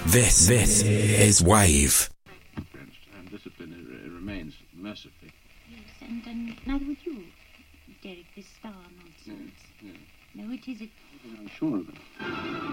This is Wave. And discipline remains mercifully. Yes, and neither would you, Derek, this star nonsense. Yes. No, it isn't. I'm sure of it.